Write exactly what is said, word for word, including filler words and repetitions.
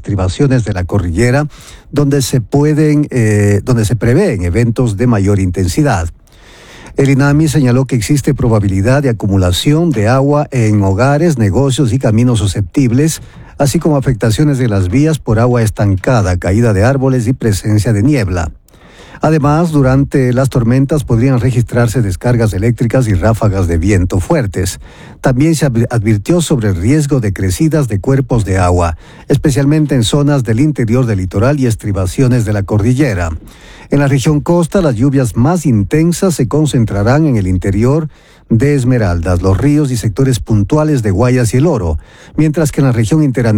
estribaciones de la cordillera, donde se pueden, eh, donde se prevén eventos de mayor intensidad. El INAMI señaló que existe probabilidad de acumulación de agua en hogares, negocios y caminos susceptibles, así como afectaciones de las vías por agua estancada, caída de árboles y presencia de niebla. Además, durante las tormentas podrían registrarse descargas eléctricas y ráfagas de viento fuertes. También se advirtió sobre el riesgo de crecidas de cuerpos de agua, especialmente en zonas del interior del litoral y estribaciones de la cordillera. En la región costa, las lluvias más intensas se concentrarán en el interior de Esmeraldas, Los Ríos y sectores puntuales de Guayas y El Oro, mientras que en la región interandina